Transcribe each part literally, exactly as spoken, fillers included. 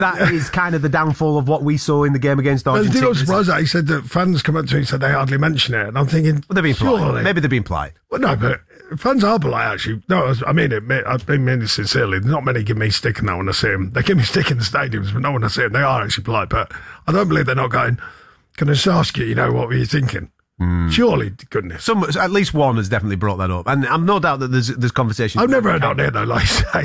That is kind of the downfall of what we saw in the game against Argentina. I was surprised that he said that fans come up to him and said they hardly mention it. And I'm thinking, well, they're being surely. polite. Maybe they're being polite. Well, no, but fans are polite, actually. No, I mean it. I've been meaning sincerely. Not many give me stick in that when I see them. They give me stick in the stadiums, but not when I see them. They are actually polite, but I don't believe they're not going, can I just ask you, you know, what were you thinking? Mm. Surely, goodness. Some, at least one has definitely brought that up. And I'm no doubt that there's there's conversations. I've never heard that there, though, like I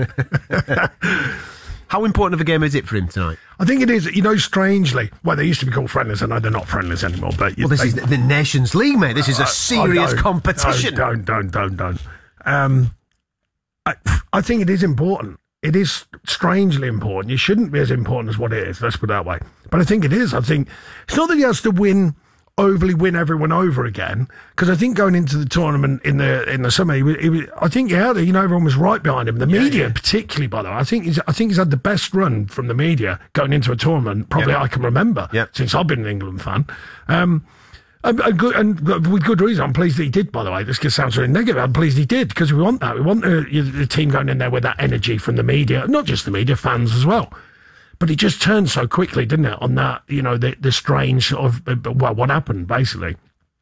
say. How important of a game is it for him tonight? I think it is, you know, strangely. Well, they used to be called friendlies. I know they're not friendlies anymore. But well, this they, is the Nations League, mate. This is a serious uh, competition. Don't, don't, don't, don't. Um, I, I think it is important. It is strangely important. You shouldn't be as important as what it is, let's put it that way. But I think it is. I think it's not that he has to win, overly win everyone over again, because I think going into the tournament in the in the summer, he was, he was, I think yeah, you know, everyone was right behind him. The yeah, media, yeah. particularly, by the way, I think he's I think he's had the best run from the media going into a tournament probably yeah. I can remember yeah. since I've been an England fan. Um, and, and, good, and with good reason. I'm pleased that he did, by the way. This sounds really negative. I'm pleased he did, because we want that. We want the, the team going in there with that energy from the media, not just the media, fans as well. But it just turned so quickly, didn't it, on that, you know, the, the strange sort of, well, what happened, basically.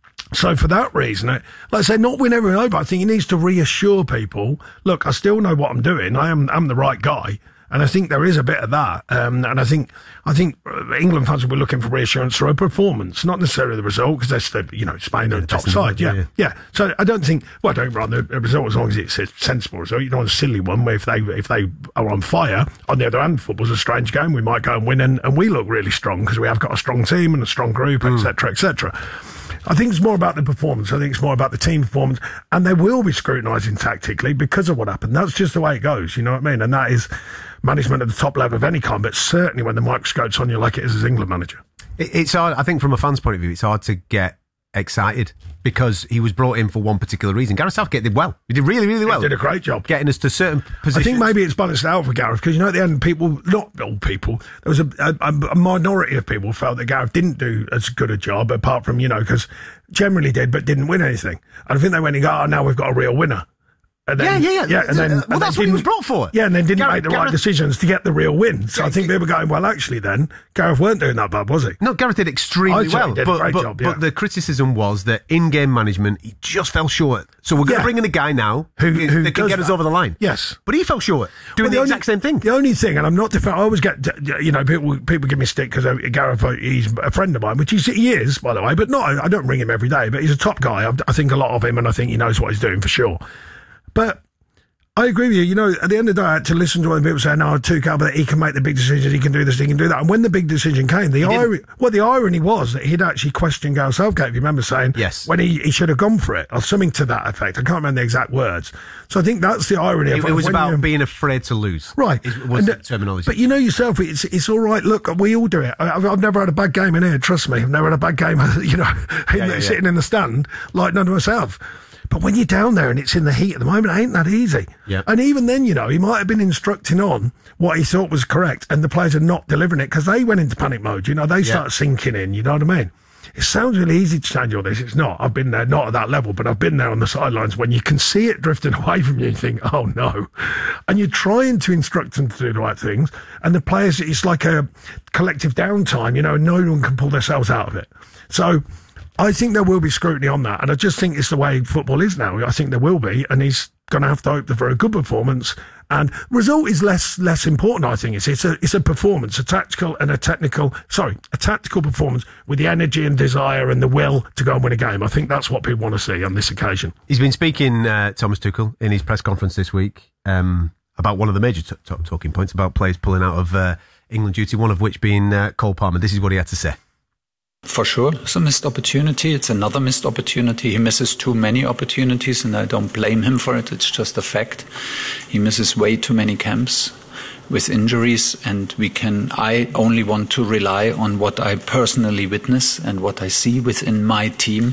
So for that reason, like I say, not win everyone over, I think he needs to reassure people, look, I still know what I'm doing. I am I'm the right guy. And I think there is a bit of that. Um, and I think I think England fans will be looking for reassurance through a performance, not necessarily the result, because they're still, you know, Spain are the top side. Yeah, yeah, yeah. So I don't think, well, I don't run the result as long as it's a sensible result. You don't want a silly one where if they if they are on fire. On the other hand, football's a strange game. We might go and win, and, and we look really strong because we have got a strong team and a strong group, et cetera, et cetera. I think it's more about the performance. I think it's more about the team performance. And they will be scrutinising tactically because of what happened. That's just the way it goes, you know what I mean? And that is management at the top level of any kind, but certainly when the microscope's on you like it is as England manager. It's hard, I think from a fan's point of view, it's hard to get excited because he was brought in for one particular reason. Gareth Southgate did well. He did really, really well. He did a great job. Getting us to certain positions. I think maybe it's balanced out for Gareth because, you know, at the end, people, not all people, there was a, a, a minority of people felt that Gareth didn't do as good a job, apart from, you know, because generally did, but didn't win anything. And I think they went and go, oh, now we've got a real winner. And then, yeah, yeah, yeah. yeah and then, well, and that's what he was brought for. Yeah, and then didn't Gareth, make the Gareth, right decisions to get the real win. So I think they were going, well, actually, then Gareth weren't doing that bad, was he? No, Gareth did extremely well. He did but, a great but, job, yeah. but the criticism was that in-game management, he just fell short. So we're going to Yeah. bring in a guy now who, Who- who, who that can does get us that. over the line. Yes. But he fell short, doing Well, the, the only- exact same thing. The only thing, and I'm not defending, I always get, you know, people people give me stick because Gareth, he's a friend of mine, which he's, he is, by the way, but not, I don't ring him every day, but he's a top guy. I, I think a lot of him, and I think he knows what he's doing for sure. But I agree with you. You know, at the end of the day, I had to listen to when people say, no, Tuchel, but he can make the big decisions, he can do this, he can do that. And when the big decision came, the irony, well, the irony was that he'd actually questioned Gareth Southgate, if you remember saying, yes, when he, he should have gone for it, or something to that effect. I can't remember the exact words. So I think that's the irony. It, of it was when about you, being afraid to lose. Right. Is, was And, the terminology. But you know yourself, it's it's all right. Look, we all do it. I've, I've never had a bad game in here, trust me. I've never had a bad game, you know, yeah, yeah, sitting yeah. in the stand like none of myself. But when you're down there and it's in the heat at the moment, it ain't that easy. Yeah. And even then, you know, he might have been instructing on what he thought was correct, and the players are not delivering it because they went into panic mode. You know, they Yeah. start sinking in. You know what I mean? It sounds really easy to change all this. It's not. I've been there, not at that level, but I've been there on the sidelines when you can see it drifting away from you and think, oh no. And you're trying to instruct them to do the right things. And the players, it's like a collective downtime, you know, no one can pull themselves out of it. So I think there will be scrutiny on that. And I just think it's the way football is now. I think there will be. And he's going to have to hope for a good performance. And result is less less important, I think. It's, it's, a, it's a performance, a tactical and a technical, sorry, a tactical performance with the energy and desire and the will to go and win a game. I think that's what people want to see on this occasion. He's been speaking, uh, Thomas Tuchel, in his press conference this week um, about one of the major t- t- talking points about players pulling out of uh, England duty, one of which being uh, Cole Palmer. This is what he had to say. For sure, it's a missed opportunity. It's another missed opportunity. He misses too many opportunities, and I don't blame him for it. It's just a fact. He misses way too many camps with injuries, and we can. I only want to rely on what I personally witness and what I see within my team,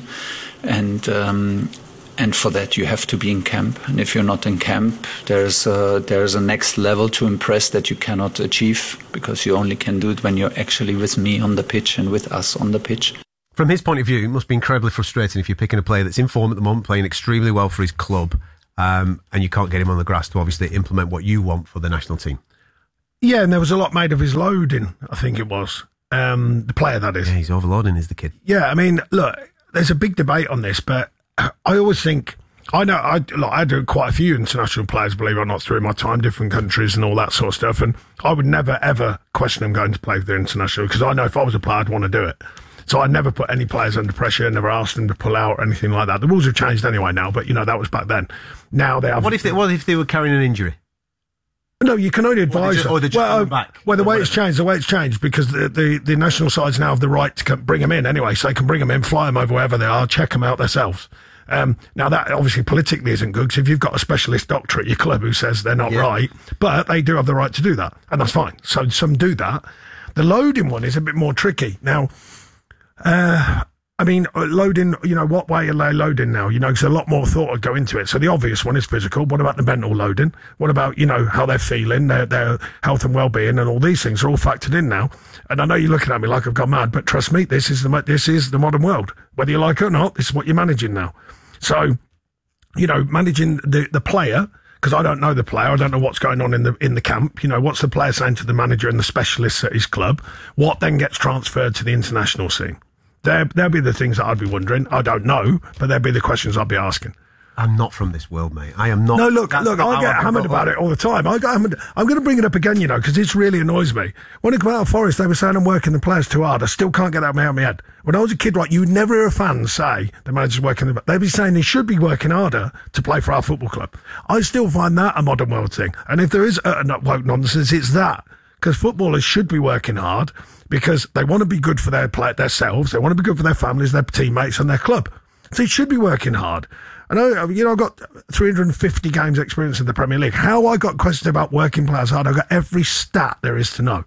and um, and for that you have to be in camp. And if you're not in camp, there's a, there's a next level to impress that you cannot achieve, because you only can do it when you're actually with me on the pitch and with us on the pitch. From his point of view, it must be incredibly frustrating if you're picking a player that's in form at the moment, playing extremely well for his club, um, and you can't get him on the grass to obviously implement what you want for the national team. Yeah, and there was a lot made of his loading, I think it was. Um, the player, that is. Yeah, he's overloading, is the kid. Yeah, I mean, look, there's a big debate on this, but I always think, I know, I, look, I do quite a few international players, believe it or not, through my time, different countries and all that sort of stuff, and I would never, ever question them going to play for the international, because I know if I was a player, I'd want to do it. So I never put any players under pressure, never asked them to pull out or anything like that. The rules have changed anyway now, but, you know, that was back then. Now they have... What if they, what if they were carrying an injury? No, you can only advise them. Or they're just well, coming back. Well, the way it's changed, the way it's changed, because the, the, the national sides now have the right to come, bring them in anyway, so they can bring them in, fly them over wherever they are, check them out themselves. Um, now, that obviously politically isn't good, because if you've got a specialist doctor at your club who says they're not yeah. right, but they do have the right to do that, and that's fine. So some do that. The loading one is a bit more tricky. Now, uh, I mean, loading, you know, what way are they loading now? You know, because a lot more thought would go into it. So the obvious one is physical. What about the mental loading? What about, you know, how they're feeling, their, their health and well-being, and all these things are all factored in now. And I know you're looking at me like I've gone mad, but trust me, this is the this is the modern world. Whether you like it or not, this is what you're managing now. So, you know, managing the, the player, because I don't know the player, I don't know what's going on in the in the camp. You know, what's the player saying to the manager and the specialists at his club? What then gets transferred to the international scene? There, there'll be the things that I'd be wondering. I don't know, but there'll be the questions I'd be asking. I'm not from this world, mate. I am not. No, look, look, I get hammered about it all the time. I get hammered. I'm going to bring it up again, you know, because this really annoys me. When I come out of Forest, they were saying I'm working the players too hard. I still can't get that out of my head. When I was a kid, right, you would never hear a fan say the manager's working the... They'd be saying they should be working harder to play for our football club. I still find that a modern world thing. And if there is a, a woke nonsense, it's that. Because footballers should be working hard because they want to be good for their play, themselves, they want to be good for their families, their teammates and their club. So they should be working hard. I know, you know, I've got three hundred fifty games experience in the Premier League. How I got questions about working players hard, I've got every stat there is to know.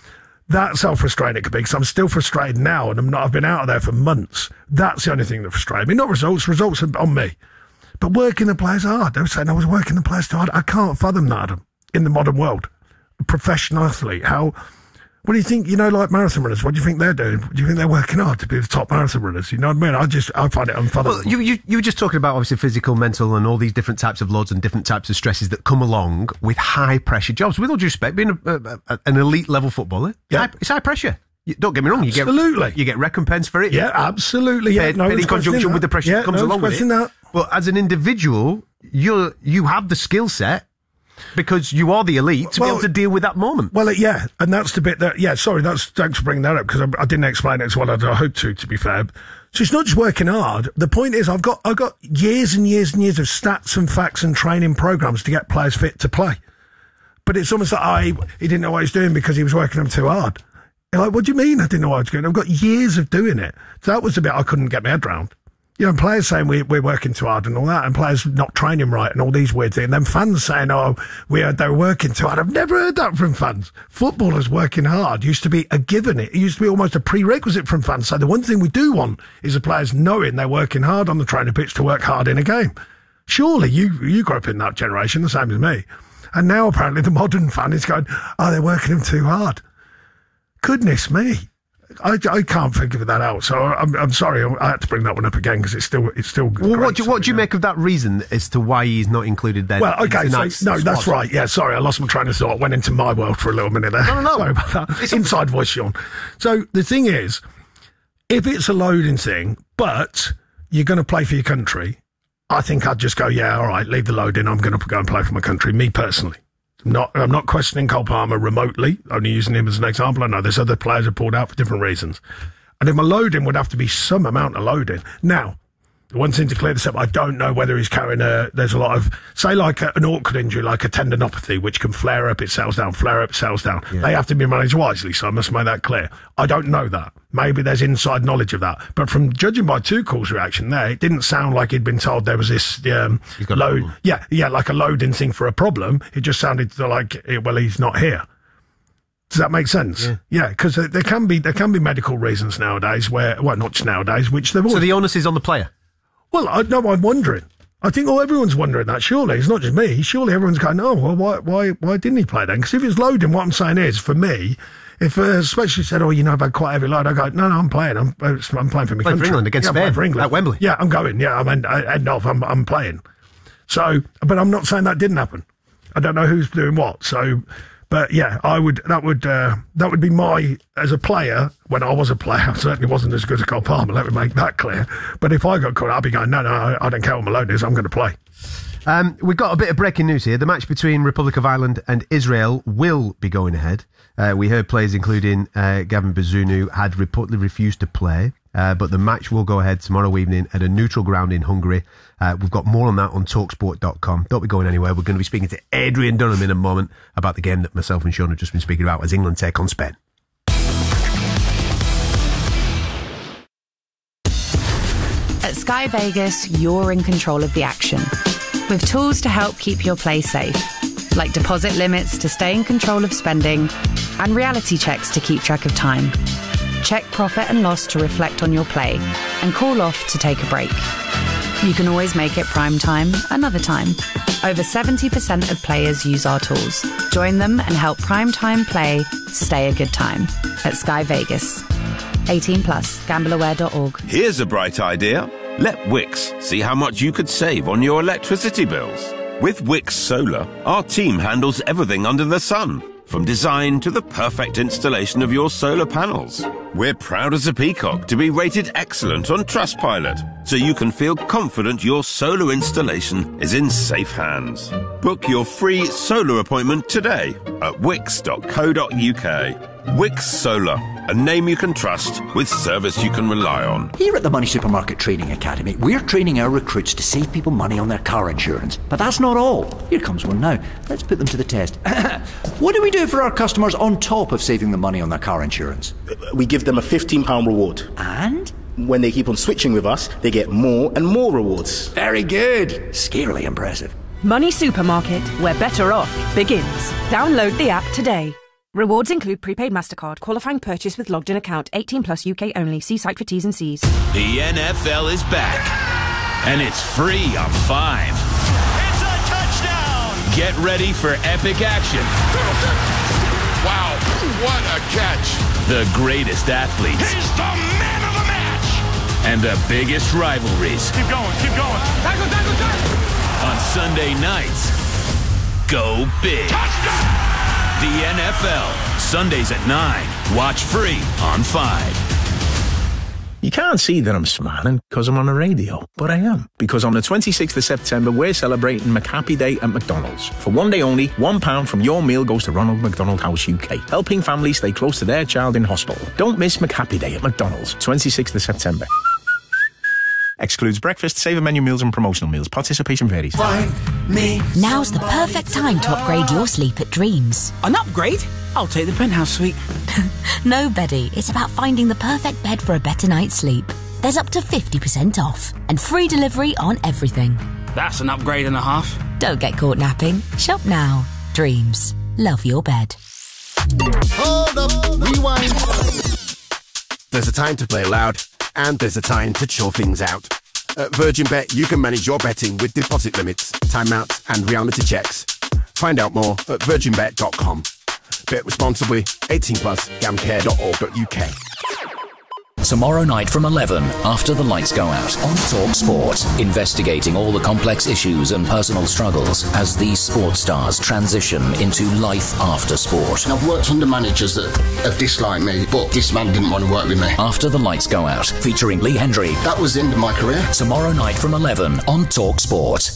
That's how frustrating it could be, because I'm still frustrated now, and I'm not, I've been out of there for months. That's the only thing that frustrated me. Not results, results are on me. But working the players hard. They were saying I was working the players too hard. I can't fathom that, Adam, in the modern world. A professional athlete, how... What do you think, you know, like marathon runners, what do you think they're doing? Do you think they're working hard to be the top marathon runners? You know what I mean? I just, I find it unfathomable. Well, you, you, you were just talking about, obviously, physical, mental, and all these different types of loads and different types of stresses that come along with high-pressure jobs. With all due respect, being a, a, a, an elite-level footballer, yeah. high, it's high pressure. You, don't get me wrong, you absolutely. get you get recompense for it. Yeah, absolutely. Yeah, paid, no paid in conjunction that. with the pressure yeah, that comes no along with it. That. But as an individual, you you have the skill set, because you are the elite to well, be able to deal with that moment. Well, yeah, and that's the bit that, yeah, sorry, that's thanks for bringing that up, because I, I didn't explain it as well as I hoped to, to be fair. So it's not just working hard. The point is, I've got I've got years and years and years of stats and facts and training programs to get players fit to play. But it's almost like, oh, he, he didn't know what he was doing because he was working them too hard. You're like, what do you mean I didn't know what I was doing? I've got years of doing it. So that was the bit I couldn't get my head around. You know, players saying we, we're working too hard and all that, and players not training right and all these weird things. And then fans saying, oh, we are, they're working too hard. I've never heard that from fans. Footballers working hard used to be a given. It used to be almost a prerequisite from fans. So the one thing we do want is the players knowing they're working hard on the training pitch to work hard in a game. Surely you, you grew up in that generation, the same as me. And now apparently the modern fan is going, oh, they're working them too hard. Goodness me. I, I can't figure that out, so I'm I'm sorry I had to bring that one up again because it's still it's still. Well, what do you, what do you make of that reason as to why he's not included there? Well, okay, so, no, that's right. Yeah, sorry, I lost my train of thought. Went into my world for a little minute there. No, no, no. Sorry about that. It's inside voice, Sean. So the thing is, if it's a loading thing, but you're going to play for your country, I think I'd just go, yeah, all right, leave the loading. I'm going to go and play for my country. Me personally. Not, I'm not questioning Cole Palmer remotely, only using him as an example. I know there's other players who pulled out for different reasons. And if my loading would have to be some amount of loading. Now, the one thing to clear this up, I don't know whether he's carrying a, there's a lot of, say like a, an awkward injury, like a tendinopathy, which can flare up, it settles down, flare up, it settles down. Yeah. They have to be managed wisely, so I must make that clear. I don't know that. Maybe there's inside knowledge of that. But from judging by Tuchel's reaction there, it didn't sound like he'd been told there was this um, load. Yeah, yeah, like a loading thing for a problem. It just sounded like, well, he's not here. Does that make sense? Yeah, because yeah, there can be there can be medical reasons nowadays where, well, not just nowadays, which they've always... So the onus is on the player? Well, I, no, I'm wondering. I think oh, everyone's wondering that, surely. It's not just me. Surely everyone's going, oh, well, why why, why didn't he play then? Because if it's loading, what I'm saying is, for me, if uh, especially said, oh, you know, I've had quite a heavy load, I go, no, no, I'm playing. I'm, I'm playing for my playing country. for England against yeah, Spain for England. at Wembley. Yeah, I'm going. Yeah, I mean, end off, I'm, I'm playing. So, but I'm not saying that didn't happen. I don't know who's doing what. So, But yeah, I would. That would. Uh, that would be my as a player. When I was a player, I certainly wasn't as good as Cole Palmer. Let me make that clear. But if I got caught, I'd be going, no, no, I, I don't care what Malone is. I'm going to play. Um, we've got a bit of breaking news here. The match between Republic of Ireland and Israel will be going ahead. Uh, we heard players including uh, Gavin Bazunu had reportedly refused to play, uh, but the match will go ahead tomorrow evening at a neutral ground in Hungary. Uh, we've got more on that on talk sport dot com. Don't be going anywhere. We're going to be speaking to Adrian Dunham in a moment about the game that myself and Sean have just been speaking about as England take on Spain. At Sky Vegas, you're in control of the action, with tools to help keep your play safe, like deposit limits to stay in control of spending and reality checks to keep track of time. Check profit and loss to reflect on your play and call off to take a break. You can always make it prime time another time. Over seventy percent of players use our tools. Join them and help prime time play stay a good time at Sky Vegas. eighteen plus, gamble aware dot org. Here's a bright idea. Let Wix see how much you could save on your electricity bills. With Wix Solar, our team handles everything under the sun, from design to the perfect installation of your solar panels. We're proud as a peacock to be rated excellent on Trustpilot, so you can feel confident your solar installation is in safe hands. Book your free solar appointment today at wix dot co dot uk. Wix Solar, a name you can trust with service you can rely on. Here at the Money Supermarket Training Academy, we're training our recruits to save people money on their car insurance. But that's not all. Here comes one now. Let's put them to the test. What do we do for our customers on top of saving them money on their car insurance? We give them a fifteen pounds reward. And? When they keep on switching with us, they get more and more rewards. Very good. Scarily impressive. Money Supermarket, where better off begins. Download the app today. Rewards include prepaid MasterCard, qualifying purchase with logged in account, eighteen plus U K only. See site for T's and C's. The N F L is back, and it's free on Five. It's a touchdown! Get ready for epic action. Wow, what a catch! The greatest athletes. He's the man of the match! And the biggest rivalries. Keep going, keep going. Tackle, tackle, tackle! On Sunday nights, go big. Touchdown! The N F L, Sundays at nine. Watch free on Five. You can't see that I'm smiling because I'm on the radio, but I am. Because on the twenty-sixth of September, we're celebrating McHappy Day at McDonald's. For one day only, one pound from your meal goes to Ronald McDonald House U K, helping families stay close to their child in hospital. Don't miss McHappy Day at McDonald's, twenty-sixth of September. Excludes breakfast, saver menu meals and promotional meals. Participation varies. Find me. Now's the perfect time to upgrade your sleep at Dreams. An upgrade? I'll take the penthouse suite. No, Betty. It's about finding the perfect bed for a better night's sleep. There's up to fifty percent off and free delivery on everything. That's an upgrade and a half. Don't get caught napping. Shop now. Dreams. Love your bed. Hold up. Rewind. There's a time to play loud. And there's a time to chill things out. At Virgin Bet, you can manage your betting with deposit limits, timeouts, and reality checks. Find out more at virgin bet dot com. Bet responsibly. eighteen plus. gamcare dot org dot uk. Tomorrow night from eleven, after the lights go out, on Talk Sport, investigating all the complex issues and personal struggles as these sports stars transition into life after sport. I've worked under managers that have disliked me, but this man didn't want to work with me. After the lights go out, featuring Lee Hendry. That was the end of my career. Tomorrow night from eleven on Talk Sport.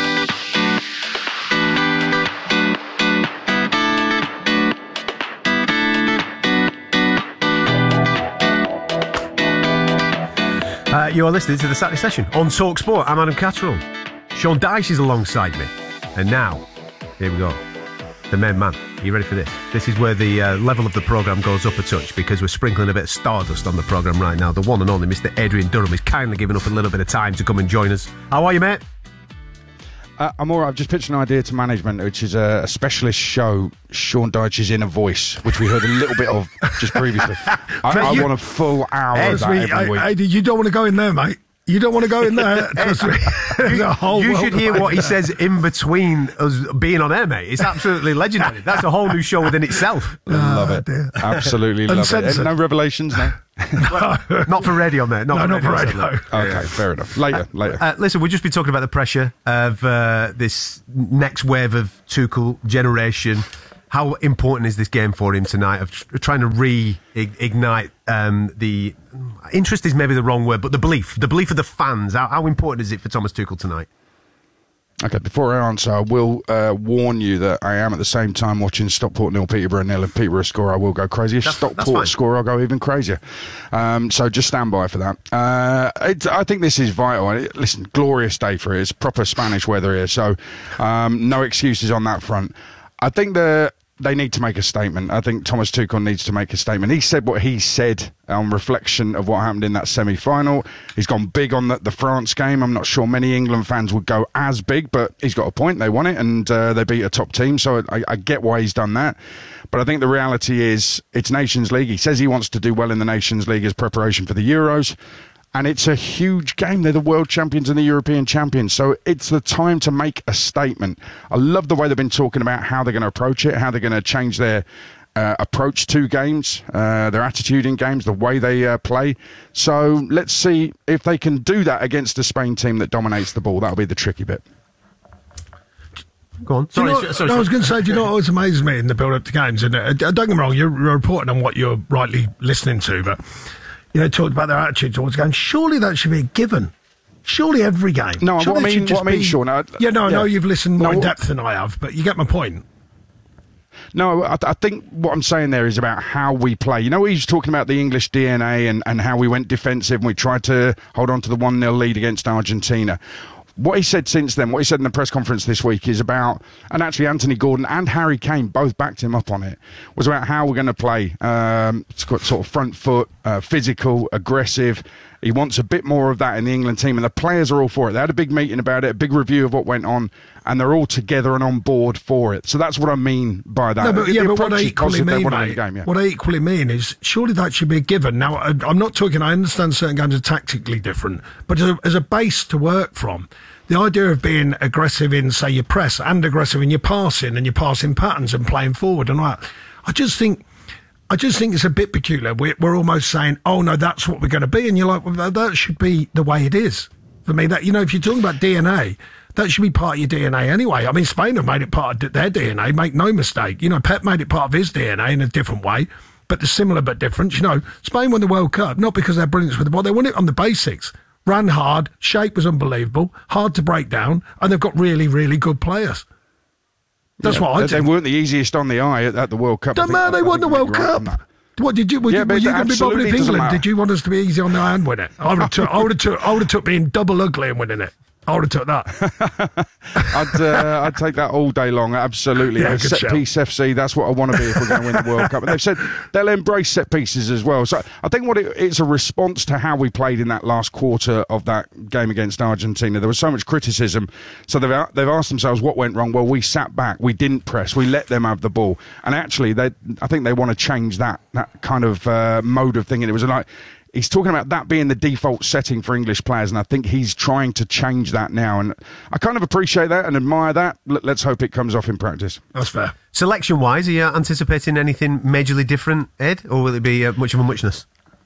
Uh, you're listening to the Saturday Session on Talk Sport. I'm Adam Catterall. Sean Dyche is alongside me. And now, here we go. The main man. Are you ready for this? This is where the uh, level of the programme goes up a touch because we're sprinkling a bit of stardust on the programme right now. The one and only Mister Adrian Durham is kindly giving up a little bit of time to come and join us. How are you, mate? Uh, I'm all right. I've just pitched an idea to management, which is a, a specialist show, Sean Dyche's Inner Voice, which we heard a little bit of just previously. I, I want a full hour Hey, of that we, every I, week. I, you don't want to go in there, mate. You don't want to go in there. Trust me. There's a whole You world should hear right what he there. says in between us being on air, mate. It's absolutely legendary. That's a whole new show within itself. love it. Absolutely love it. Uncensored. No revelations, no? Not for radio, mate. Not No, for not radio. for radio. Okay, fair enough. Later, later. Uh, listen, we've just been talking about the pressure of uh, this next wave of Tuchel generation. how important is this game for him tonight of tr- trying to reignite um, the interest is maybe the wrong word, but the belief, the belief of the fans. How, how important is it for Thomas Tuchel tonight? Okay, before I answer, I will uh, warn you that I am at the same time watching Stockport nil, Peterborough nil. If Peterborough score, I will go crazy. If That's- that's Stockport fine. score, I'll go even crazier. Um, so just stand by for that. Uh, it, I think this is vital. It- Listen, glorious day for it. It's proper Spanish weather here, so um, no excuses on that front. I think the they need to make a statement. I think Thomas Tuchel needs to make a statement. He said what he said on reflection of what happened in that semi-final. He's gone big on the, the France game. I'm not sure many England fans would go as big, but he's got a point. They won it, and uh, they beat a top team, so I, I get why he's done that. But I think the reality is it's Nations League. He says he wants to do well in the Nations League as preparation for the Euros. And it's a huge game. They're the world champions and the European champions. So it's the time to make a statement. I love the way they've been talking about how they're going to approach it, how they're going to change their uh, approach to games, uh, their attitude in games, the way they uh, play. So let's see if they can do that against a Spain team that dominates the ball. That'll be the tricky bit. Go on. Do you Sorry, know- sorry, no, I was sorry. going to say, do you know what always amazes me in the build-up to games? And uh, don't get me wrong, you're reporting on what you're rightly listening to, but you know, talked about their attitude towards games. Surely that should be a given. Surely every game. No, Surely what I it should mean, just what I mean, be- Sean. I, Yeah, no, I know yeah. you've listened more No, in what- depth than I have, but you get my point. No, I, I think what I'm saying there is about how we play. You know, he's talking about the English D N A and, and how we went defensive and we tried to hold on to the one nil lead against Argentina. What he said since then, what he said in the press conference this week is about, and actually Anthony Gordon and Harry Kane both backed him up on it, was about how we're going to play. Um, it's got sort of front foot, uh, physical, aggressive. He wants a bit more of that in the England team, and the players are all for it. They had a big meeting about it, a big review of what went on, and they're all together and on board for it. So that's what I mean by that. No, but, The yeah, but what approach I is equally positive, they mean, wanna win mate, the game, yeah. what I equally mean is surely that should be a given. Now, I, I'm not talking, I understand certain games are tactically different, but as a, as a base to work from, the idea of being aggressive in, say, your press and aggressive in your passing and your passing patterns and playing forward and all that, I just think, I just think it's a bit peculiar. We're, we're almost saying, oh, no, that's what we're going to be. And you're like, well, that- that should be the way it is. For me, that, you know, if you're talking about D N A, that should be part of your D N A anyway. I mean, Spain have made it part of their D N A, make no mistake. You know, Pep made it part of his D N A in a different way, but they're similar but different. You know, Spain won the World Cup, not because they're brilliant with the ball. They won it on the basics. Ran hard, shape was unbelievable, hard to break down, and they've got really, really good players. That's Yeah, what I they, think. they weren't the easiest on the eye at, at the World Cup. I Don't think- matter, I they won the think World you're right on Cup. that. What did you? Were, Yeah, you- but were you it going to be bothered absolutely if doesn't England? matter. Did you want us to be easy on the eye and win it? I would have took. I would have took. I would have took being double ugly and winning it. I would have took that. I'd uh, I'd take that all day long. Absolutely, Yeah, Uh, good set shout. piece F C. That's what I want to be if we're going to win the World Cup. And they've said they'll embrace set pieces as well. So I think what it, it's a response to how we played in that last quarter of that game against Argentina. There was so much criticism, so they've a- they've asked themselves what went wrong. Well, we sat back, we didn't press, we let them have the ball, and actually, they I think they want to change that that kind of uh, mode of thinking. It was like. He's talking about that being the default setting for English players, and I think he's trying to change that now. And I kind of appreciate that and admire that. L- let's hope it comes off in practice. That's fair. Selection-wise, are you anticipating anything majorly different, Ed, or will it be uh, much of a muchness?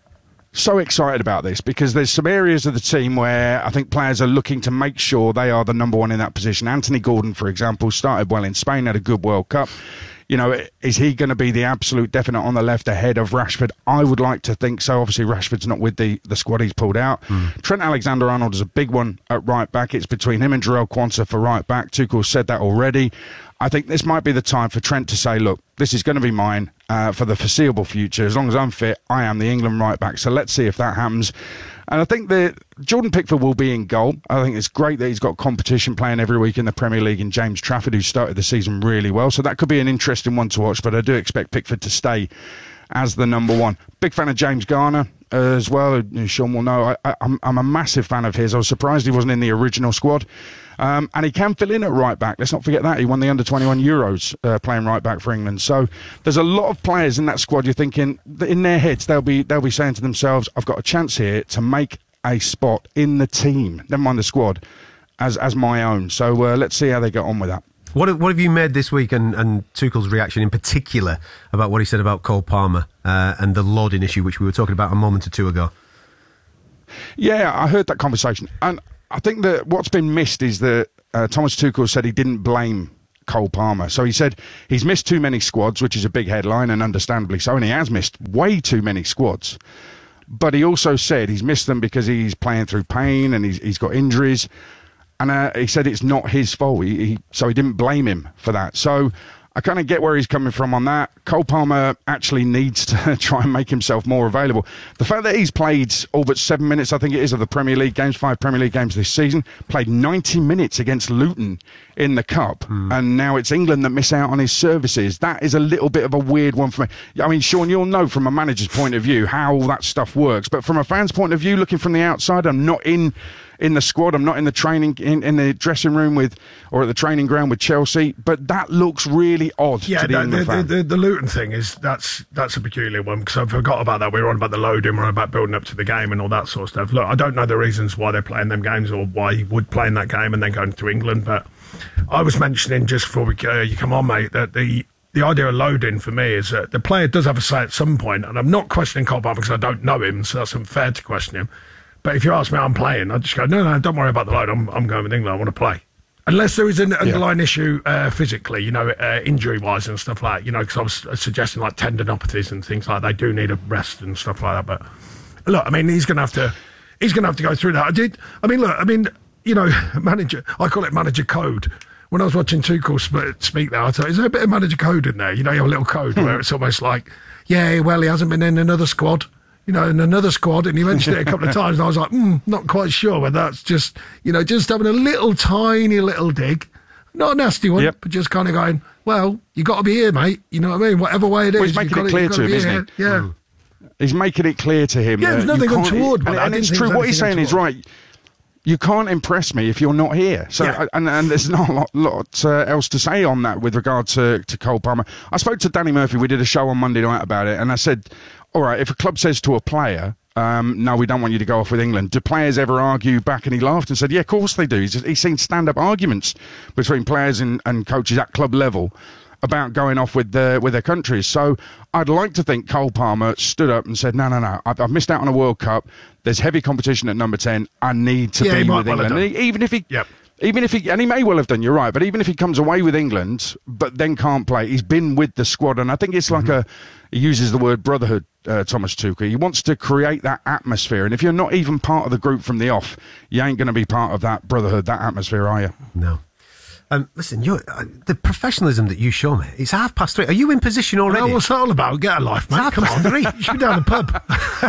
So excited about this because there's some areas of the team where I think players are looking to make sure they are the number one in that position. Anthony Gordon, for example, started well in Spain, had a good World Cup. You know, is he going to be the absolute definite on the left ahead of Rashford? I would like to think so. Obviously, Rashford's not with the, the squad he's pulled out. Mm. Trent Alexander-Arnold is a big one at right back. It's between him and Jarell Quansah for right back. Tuchel said that already. I think this might be the time for Trent to say, look, this is going to be mine uh, for the foreseeable future. As long as I'm fit, I am the England right back. So let's see if that happens. And I think that Jordan Pickford will be in goal. I think it's great that he's got competition playing every week in the Premier League in James Trafford, who started the season really well. So that could be an interesting one to watch, but I do expect Pickford to stay as the number one. Big fan of James Garner uh, as well, who Sean will know. I, I, I'm, I'm a massive fan of his. I was surprised he wasn't in the original squad. Um, and he can fill in at right back. Let's not forget that. He won the under twenty-one Euros uh, playing right back for England. So there's a lot of players in that squad. You're thinking, that in their heads, they'll be they'll be saying to themselves, I've got a chance here to make a spot in the team, never mind the squad, as as my own. So uh, let's see how they get on with that. What what have you made this week, and, and Tuchel's reaction in particular about what he said about Cole Palmer uh, and the loading issue, which we were talking about a moment or two ago? Yeah, I heard that conversation. And I think that what's been missed is that uh, Thomas Tuchel said he didn't blame Cole Palmer. So he said he's missed too many squads, which is a big headline, and understandably so, and he has missed way too many squads. But he also said he's missed them because he's playing through pain and he's, he's got injuries. And uh, he said it's not his fault, he, he, so he didn't blame him for that. So I kind of get where he's coming from on that. Cole Palmer actually needs to try and make himself more available. The fact that he's played all but seven minutes, I think it is, of the Premier League games, five Premier League games this season, played ninety minutes against Luton in the Cup, mm. and now it's England that miss out on his services. That is a little bit of a weird one for me. I mean, Sean, you'll know from a manager's point of view how all that stuff works, but from a fan's point of view, looking from the outside, I'm not in... in the squad, I'm not in the training in, in the dressing room with or at the training ground with Chelsea, but that looks really odd yeah, to the the, England the, fan. The, the, the Luton thing is that's that's a peculiar one because I forgot about that. We were on about the loading, we were on about building up to the game and all that sort of stuff. Look, I don't know the reasons why they're playing them games or why he would play in that game and then going to England, but I was mentioning just before we uh, you come on, mate, that the the idea of loading for me is that the player does have a say at some point, and I'm not questioning Cole Palmer because I don't know him, so that's unfair to question him. But if you ask me, I'm playing, I just go, no, no, don't worry about the load. I'm, I'm going with England. I want to play. Unless there is an underlying yeah. issue uh, physically, you know, uh, injury-wise and stuff like that, you know, because I was suggesting like tendinopathies and things like that. They do need a rest and stuff like that. But look, I mean, he's going to have to, he's going to have to go through that. I did, I mean, look, I mean, you know, manager, I call it manager code. When I was watching Tuchel sp- speak there, I thought, is there a bit of manager code in there? You know, you have a little code where it's almost like, yeah, well, he hasn't been in another squad. You know, in another squad, and he mentioned it a couple of times, and I was like, hmm, not quite sure whether that's just, you know, just having a little tiny little dig. Not a nasty one, yep. but just kind of going, well, you got to be here, mate. You know what I mean? Whatever way it is. Well, he's making it clear to him, isn't he? Yeah. Mm. He's making it clear to him. Yeah, there's nothing untoward. And, and it's true, what he's saying is right. You can't impress me if you're not here. So, yeah. and, and there's not a lot, lot uh, else to say on that with regard to, to Cole Palmer. I spoke to Danny Murphy. We did a show on Monday night about it, and I said, all right, if a club says to a player, um, no, we don't want you to go off with England, do players ever argue back? And he laughed and said, yeah, of course they do. He's, just, he's seen stand-up arguments between players and, and coaches at club level about going off with their, with their countries. So I'd like to think Cole Palmer stood up and said, no, no, no, I've, I've missed out on a World Cup. There's heavy competition at number ten. I need to yeah, be with well England. He, even if he... Yep. Even if he, and he may well have done, you're right, but even if he comes away with England, but then can't play, he's been with the squad, and I think it's like mm-hmm. a, he uses the word brotherhood, uh, Thomas Tuchel. He wants to create that atmosphere, and if you're not even part of the group from the off, you ain't going to be part of that brotherhood, that atmosphere, are you? No. Um, listen, you're, uh, the professionalism that you show me, it's half past three. Are you in position already? Well, what's that all about? Get a life, mate. Come on. Three. You should be down the pub.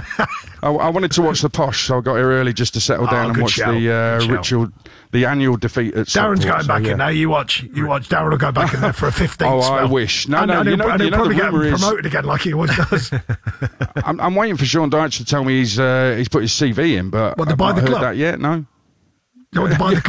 I, I wanted to watch the Posh, so I got here early just to settle oh, down and watch shout. the uh, ritual, the annual defeat at Darren's Stockport, going so, back yeah. in there. You watch. You watch. Darren will go back in there for a fifteenth Oh, spell. I wish. No, and, no, and you he'll, know, and you he'll know probably the get rumour is... promoted again like he always does. I'm, I'm waiting for Sean Dyche to tell me he's uh, he's put his C V in, but what, to I've buy not the heard club? that yet, no. You want to buy the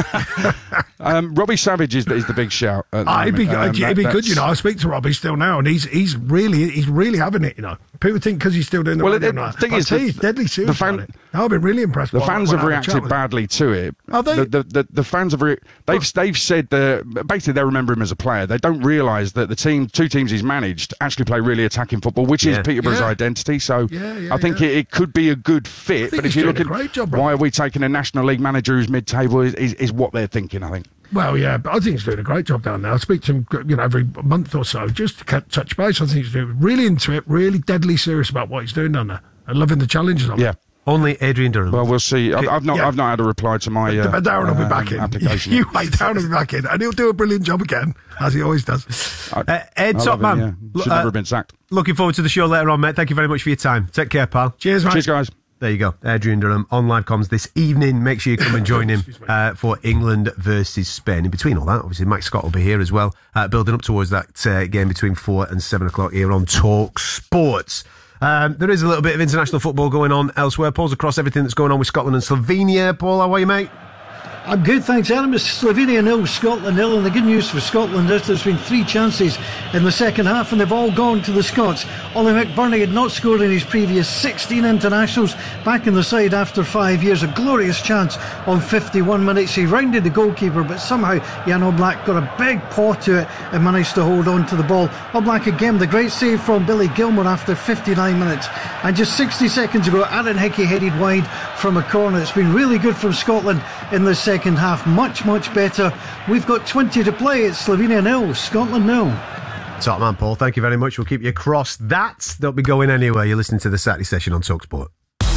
club? um, Robbie Savage is the, is the big shout. At the ah, he'd be, um, he'd that, be good, you know. I speak to Robbie still now, and he's he's really he's really having it, you know. People think because he's still doing the well, radio the now. thing I is, tell the, you, he's deadly serious. The fan, about it. I've been really impressed. The by fans it have reacted badly to it. Are they? The, the, the, the fans have re- they've oh. they've said that basically they remember him as a player. They don't realise that the team, two teams he's managed, actually play really attacking football, which yeah. is Peterborough's yeah. identity. So yeah, yeah, I think yeah. it, it could be a good fit. But if you look at job, why are we taking a National League manager who's mid-table is, is, is what they're thinking, I think. Well, yeah, but I think he's doing a great job down there. I speak to him, you know, every month or so just to touch base. I think he's doing really into it, really deadly serious about what he's doing down there, and loving the challenges of yeah. it. Only Adrian Durham. Well, we'll see. I've, I've not. Yeah. I've not had a reply to my. Uh, but Darren will be uh, back in. Application. You wait, Darren will be back in, and he'll do a brilliant job again, as he always does. I, uh, Ed, top man, him, yeah. should uh, never have been sacked. Looking forward to the show later on, mate. Thank you very much for your time. Take care, pal. Cheers, mate. Cheers, guys. There you go, Adrian Durham on live comms this evening. Make sure you come and join him uh, for England versus Spain. In between all that, obviously, Mike Scott will be here as well, uh, building up towards that uh, game between four and seven o'clock here on Talk Sports. Um, there is a little bit of international football going on elsewhere. Paul's across everything that's going on with Scotland and Slovenia. Paul, how are you, mate? I'm good, thanks, Adam. It's Slovenia nil, Scotland nil, and the good news for Scotland is there's been three chances in the second half, and they've all gone to the Scots. Ollie McBurney had not scored in his previous sixteen internationals, back in the side after five years. A glorious chance on fifty-one minutes. He rounded the goalkeeper, but somehow Jan Oblak got a big paw to it and managed to hold on to the ball. Oblak again, the great save from Billy Gilmour after fifty-nine minutes. And just sixty seconds ago, Aaron Hickey headed wide from a corner. It's been really good from Scotland in the second half. Much, much better. We've got twenty to play. It's Slovenia nil, Scotland nil. Top man, Paul. Thank you very much. We'll keep you across that. Don't be going anywhere. You're listening to the Saturday Session on TalkSport.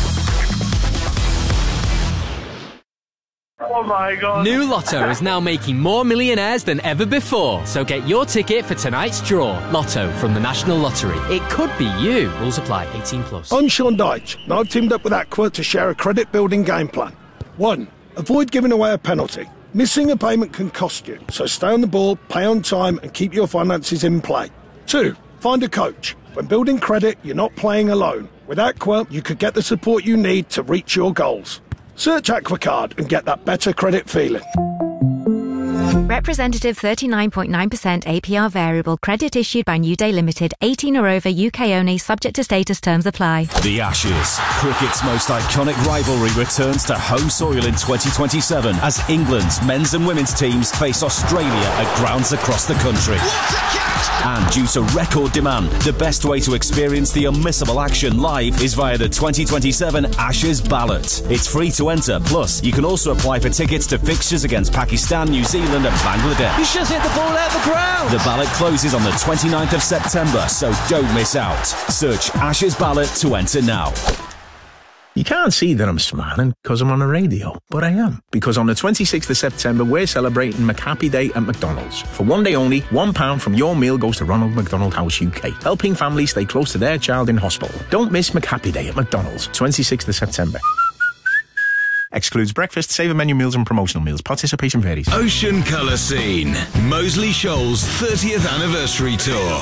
Oh my God. New Lotto is now making more millionaires than ever before. So get your ticket for tonight's draw. Lotto from the National Lottery. It could be you. Rules apply. eighteen plus. I'm Sean Dyche, and I've teamed up with Aqua to share a credit-building game plan. One, avoid giving away a penalty. Missing a payment can cost you, so stay on the ball, pay on time, and keep your finances in play. Two, find a coach. When building credit, you're not playing alone. With Aqua, you could get the support you need to reach your goals. Search AquaCard and get that better credit feeling. Representative thirty-nine point nine percent A P R variable credit issued by New Day Limited, eighteen or over, U K only, subject to status, terms apply. The Ashes. Cricket's most iconic rivalry returns to home soil in twenty twenty-seven as England's men's and women's teams face Australia at grounds across the country. And due to record demand, the best way to experience the unmissable action live is via the twenty twenty-seven Ashes ballot. It's free to enter, plus you can also apply for tickets to fixtures against Pakistan, New Zealand and Bangladesh. He's just hit the ball out of the ground. The ballot closes on the twenty-ninth of September, so don't miss out. Search Ashes ballot to enter now. You can't see that I'm smiling because I'm on the radio, but I am. Because on the twenty-sixth of September, we're celebrating McHappy Day at McDonald's. For one day only, one pound from your meal goes to Ronald McDonald House U K, helping families stay close to their child in hospital. Don't miss McHappy Day at McDonald's, twenty-sixth of September. Excludes breakfast, saver menu meals and promotional meals. Participation varies. Ocean Colour Scene. Moseley Shoals thirtieth anniversary tour.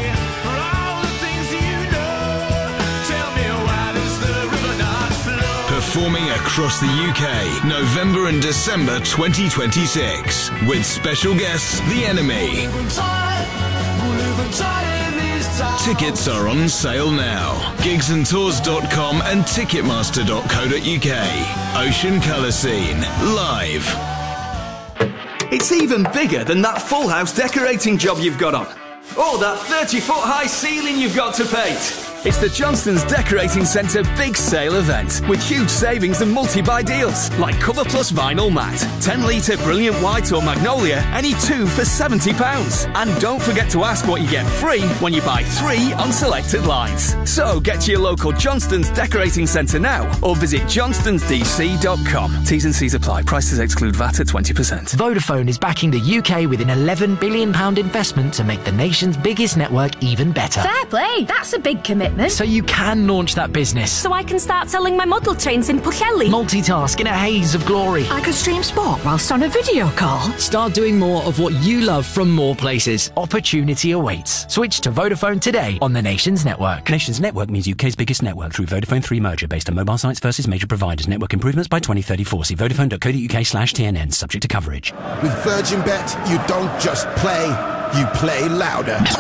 Performing across the U K, November and December twenty twenty-six, with special guests The Enemy. Tickets are on sale now. gigs and tours dot com and ticketmaster dot co dot U K. Ocean Colour Scene, live. It's even bigger than that full house decorating job you've got on. Oh, that thirty foot high ceiling you've got to paint. It's the Johnston's Decorating Centre Big Sale event with huge savings and multi-buy deals like Cover Plus Vinyl Matte, ten litre Brilliant White or Magnolia, any two for seventy pounds. And don't forget to ask what you get free when you buy three on selected lines. So get to your local Johnston's Decorating Centre now or visit johnstons d c dot com. T's and C's apply. Prices exclude V A T at twenty percent. Vodafone is backing the U K with an eleven billion pounds investment to make the nation's biggest network even better. Fair play, that's a big commitment. So you can launch that business. So I can start selling my model trains in Pwllheli. Multitask in a haze of glory. I could stream sport whilst on a video call. Start doing more of what you love from more places. Opportunity awaits. Switch to Vodafone today on the Nations Network. Nations Network means U K's biggest network through Vodafone three merger based on mobile sites versus major providers. Network improvements by twenty thirty-four. See vodafone dot co dot U K slash T N N. Subject to coverage. With Virgin Bet, you don't just play, you play louder.